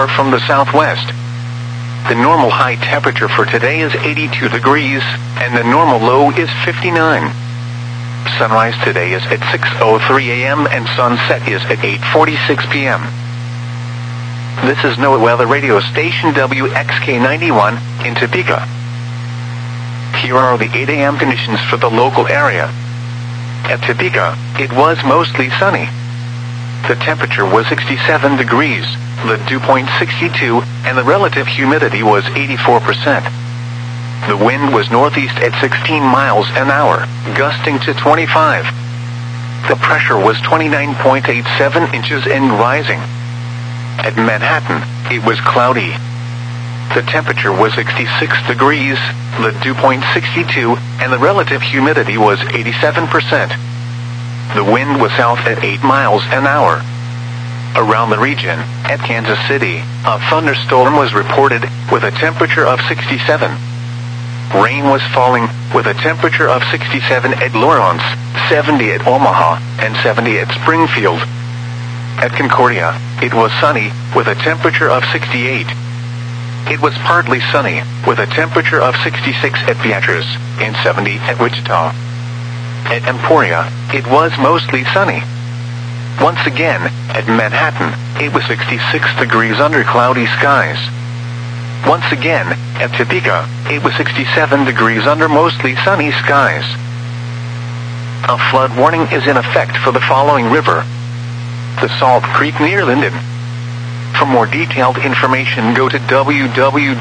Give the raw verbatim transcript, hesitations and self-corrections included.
or from the southwest. The normal high temperature for today is eighty-two degrees, and the normal low is fifty-nine. Sunrise today is at six oh three a m and sunset is at eight forty-six p m This is NOAA Weather Radio Station W X K ninety-one in Topeka. Here are the eight a m conditions for the local area. At Topeka, it was mostly sunny. The temperature was sixty-seven degrees, the dew point sixty-two, and the relative humidity was eighty-four percent. The wind was northeast at sixteen miles an hour, gusting to twenty-five. The pressure was twenty-nine point eight seven inches and rising. At Manhattan, it was cloudy. The temperature was sixty-six degrees, the dew point sixty-two, and the relative humidity was eighty-seven percent. The wind was south at eight miles an hour. Around the region, at Kansas City, a thunderstorm was reported with a temperature of sixty-seven. Rain was falling with a temperature of sixty-seven at Lawrence, seventy at Omaha, and seventy at Springfield. At Concordia, it was sunny with a temperature of sixty-eight. It was partly sunny with a temperature of sixty-six at Beatrice and seventy at Wichita. At Emporia, it was mostly sunny. Once again, at Manhattan, it was sixty-six degrees under cloudy skies. Once again, at Topeka, it was sixty-seven degrees under mostly sunny skies. A flood warning is in effect for the following river: the Salt Creek near Linden. For more detailed information, go to w w w